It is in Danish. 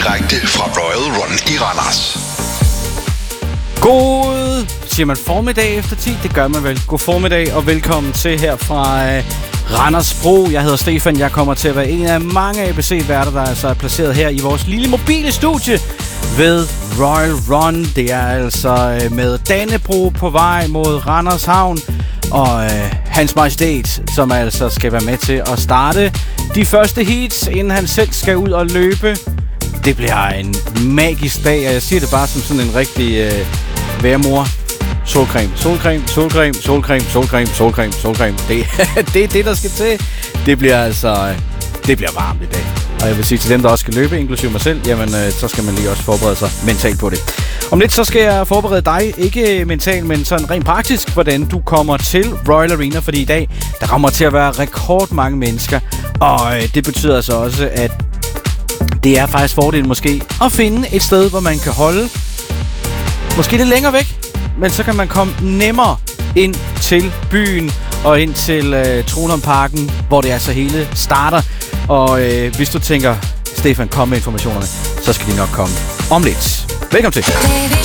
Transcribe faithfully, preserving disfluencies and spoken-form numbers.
Direkte fra Royal Run i Randers. God, siger man formiddag efter ti? Det gør man vel. God formiddag og velkommen til her fra øh, Randersbro. Jeg hedder Stefan. Jeg kommer til at være en af mange A B C-værter, der altså er placeret her i vores lille mobile studie ved Royal Run. Det er altså øh, med Dannebro på vej mod Randers Havn. Og øh, Hans Majestæt, som altså skal være med til at starte de første heats, inden han selv skal ud og løbe. Det bliver en magisk dag, og jeg siger det bare som sådan en rigtig øh, værmor. Solcreme, solcreme, solcreme, solcreme, solcreme, solcreme, solcreme. Det, det er det, der skal til. Det bliver altså, øh, det bliver varmt i dag. Og jeg vil sige til dem, der også skal løbe, inklusive mig selv, jamen øh, så skal man lige også forberede sig mentalt på det. Om lidt så skal jeg forberede dig, ikke mentalt, men sådan rent praktisk, hvordan du kommer til Royal Arena, fordi i dag, der kommer til at være rekordmange mennesker. Og øh, det betyder altså også, at det er faktisk fordelen måske at finde et sted, hvor man kan holde måske lidt længere væk, men så kan man komme nemmere ind til byen og ind til øh, Tronholmparken, hvor det altså hele starter. Og øh, hvis du tænker, Stefan, kom med informationerne, så skal de nok komme om lidt. Velkommen til.